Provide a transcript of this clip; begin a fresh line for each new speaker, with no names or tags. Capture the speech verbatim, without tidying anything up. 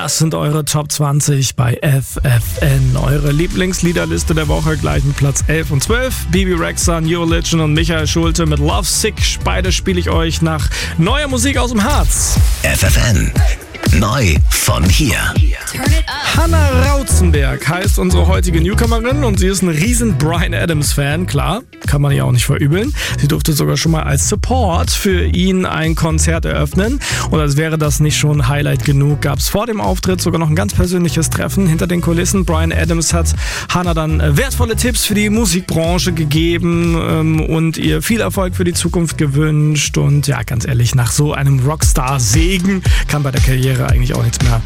Das sind eure Top zwanzig bei F F N. Eure Lieblingsliederliste der Woche gleich mit Platz elf und zwölf. Bibi Rexha, New Religion und Michael Schulte mit Love Sick. Beide spiele ich euch nach neuer Musik aus dem Harz.
F F N. Neu von hier.
Hannah Rautzenberg heißt unsere heutige Newcomerin und sie ist ein riesen Bryan Adams-Fan, klar, kann man ihr auch nicht verübeln. Sie durfte sogar schon mal als Support für ihn ein Konzert eröffnen und als wäre das nicht schon Highlight genug, gab es vor dem Auftritt sogar noch ein ganz persönliches Treffen hinter den Kulissen. Bryan Adams hat Hannah dann wertvolle Tipps für die Musikbranche gegeben ähm, und ihr viel Erfolg für die Zukunft gewünscht und ja, ganz ehrlich, nach so einem Rockstar-Segen kann bei der Karriere eigentlich auch nichts mehr